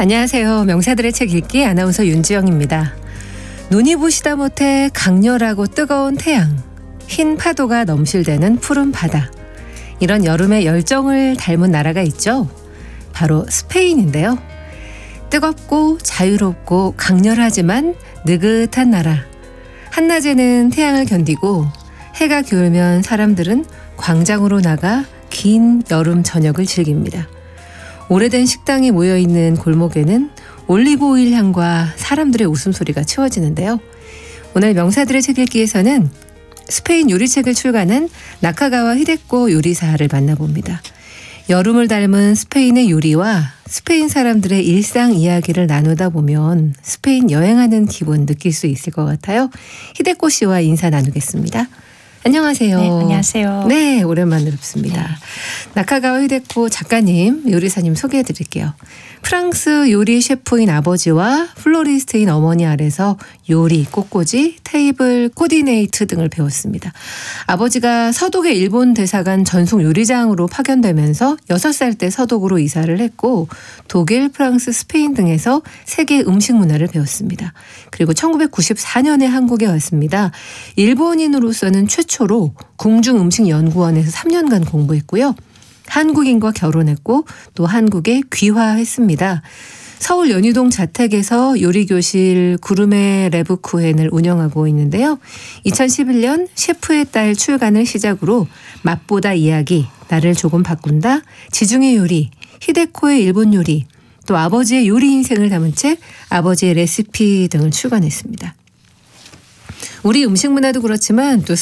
안녕하세요. 명사들의 책 읽기 아나운서 윤지영입니다. 눈이 부시다 못해 강렬하고 뜨거운 태양, 흰 파도가 넘실대는 푸른 바다. 이런 여름의 열정을 닮은 나라가 있죠. 바로 스페인인데요. 뜨겁고 자유롭고 강렬하지만 느긋한 나라. 한낮에는 태양을 견디고 해가 기울면 사람들은 광장으로 나가 긴 여름 저녁을 즐깁니다. 오래된 식당이 모여있는 골목에는 올리브 오일 향과 사람들의 웃음소리가 채워지는데요. 오늘 명사들의 책 읽기에서는 스페인 요리책을 출간한 나카가와 히데코 요리사를 만나봅니다. 여름을 닮은 스페인의 요리와 스페인 사람들의 일상 이야기를 나누다 보면 스페인 여행하는 기분 느낄 수 있을 것 같아요. 히데코 씨와 인사 나누겠습니다. 안녕하세요. 네, 안녕하세요. 네, 오랜만에 뵙습니다. 네. 나카가와 히데코 작가님, 요리사님 소개해 드릴게요. 프랑스 요리 셰프인 아버지와 플로리스트인 어머니 아래서 요리, 꽃꽂이, 테이블, 코디네이트 등을 배웠습니다. 아버지가 서독의 일본 대사관 전속 요리장으로 파견되면서 6살 때 서독으로 이사를 했고 독일, 프랑스, 스페인 등에서 세계 음식 문화를 배웠습니다. 그리고 1994년에 한국에 왔습니다. 일본인으로서는 최초로 궁중음식연구원에서 3년간 공부했고요. 한국인과 결혼했고 또 한국에 귀화했습니다. 서울 연희동 자택에서 요리교실 구르메 레브쿠헨을 운영하고 있는데요. 2011년 셰프의 딸 출간을 시작으로 맛보다 이야기, 나를 조금 바꾼다, 지중해 요리, 히데코의 일본 요리, 또 아버지의 요리 인생을 담은 책 아버지의 레시피 등을 출간했습니다. 우리 음식 문화도 그렇지만 또